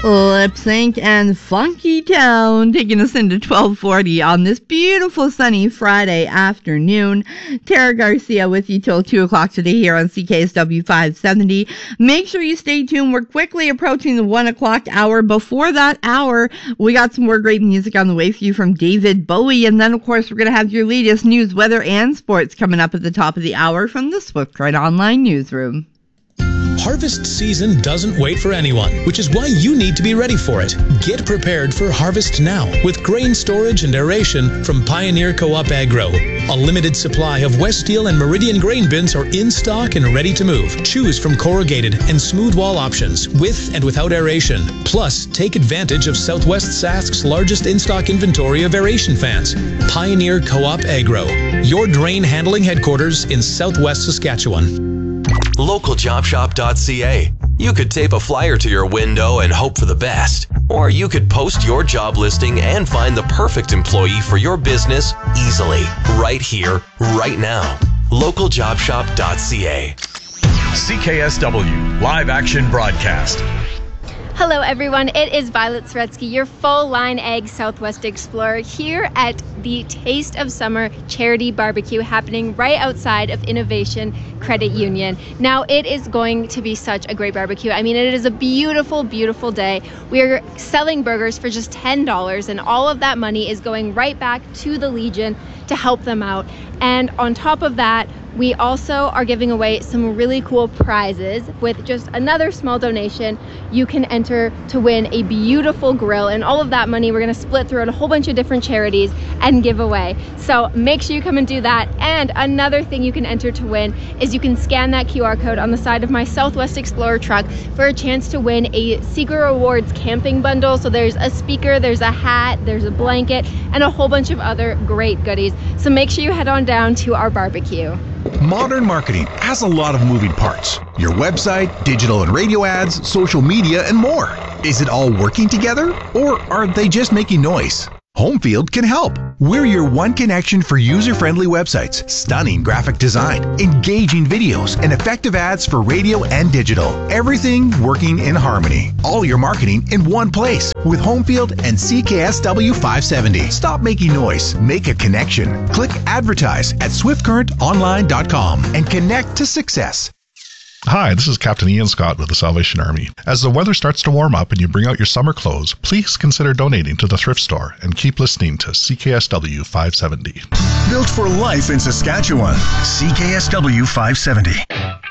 Lip Sync and Funky Town taking us into 1240 on this beautiful sunny Friday afternoon. Tara Garcia with you till 2 o'clock today here on CKSW 570. Make sure you stay tuned. We're quickly approaching the 1 o'clock hour. Before that hour, we got some more great music on the way for you from David Bowie. And then, of course, we're going to have your latest news, weather, and sports coming up at the top of the hour from the Swift Ride Online newsroom. Harvest season doesn't wait for anyone, which is why you need to be ready for it. Get prepared for harvest now with grain storage and aeration from Pioneer Co-op Agro. A limited supply of West Steel and Meridian grain bins are in stock and ready to move. Choose from corrugated and smooth wall options with and without aeration. Plus, take advantage of Southwest Sask's largest in-stock inventory of aeration fans. Pioneer Co-op Agro, your drain handling headquarters in Southwest Saskatchewan. LocalJobShop.ca. You could tape a flyer to your window and hope for the best. Or you could post your job listing and find the perfect employee for your business easily. Right here, right now. LocalJobShop.ca. CKSW Live Action Broadcast. Hello everyone, it is Violet Soretsky, your full-line Ag Southwest Explorer here at the Taste of Summer Charity Barbecue happening right outside of Innovation Credit Union. Now it is going to be such a great barbecue. I mean, it is a beautiful, beautiful day. We are selling burgers for just $10 and all of that money is going right back to the Legion to help them out. And on top of that, we also are giving away some really cool prizes. With just another small donation, you can enter to win a beautiful grill, and all of that money we're gonna split throughout a whole bunch of different charities and give away. So make sure you come and do that. And another thing you can enter to win is you can scan that QR code on the side of my Southwest Explorer truck for a chance to win a Secret Rewards camping bundle. So there's a speaker, there's a hat, there's a blanket, and a whole bunch of other great goodies. So make sure you head on down to our barbecue. Modern marketing has a lot of moving parts. Your website, digital and radio ads, social media, and more. Is it all working together, or are they just making noise? Homefield can help. We're your one connection for user-friendly websites, stunning graphic design, engaging videos, and effective ads for radio and digital. Everything working in harmony. All your marketing in one place with Homefield and CKSW 570. Stop making noise. Make a connection. Click advertise at swiftcurrentonline.com and connect to success. Hi, this is Captain Ian Scott with the Salvation Army. As the weather starts to warm up and you bring out your summer clothes, please consider donating to the thrift store and keep listening to CKSW 570. Built for life in Saskatchewan. CKSW 570.